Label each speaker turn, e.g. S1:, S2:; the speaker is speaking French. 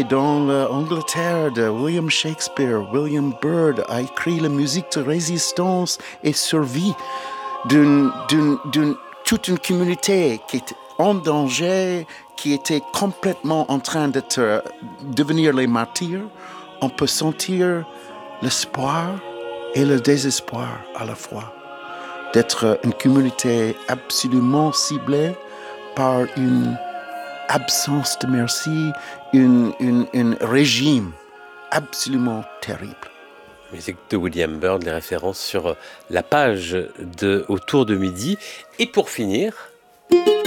S1: né dans l'Angleterre de William Shakespeare. William Byrd a écrit la musique de résistance et survie d'une toute une communauté qui était en danger, qui était complètement en train de devenir les martyrs. On peut sentir l'espoir et le désespoir à la fois d'être une communauté absolument ciblée par une absence de merci, un régime absolument terrible.
S2: Musique de William Byrd, les références sur la page de Autour de midi. Et pour finir...